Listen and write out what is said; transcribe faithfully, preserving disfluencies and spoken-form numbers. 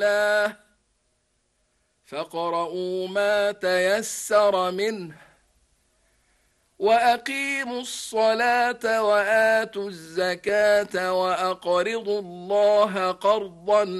الله فاقرؤوا ما تيسر منه وأقيموا الصلاة وآتوا الزكاة وأقرضوا الله قرضا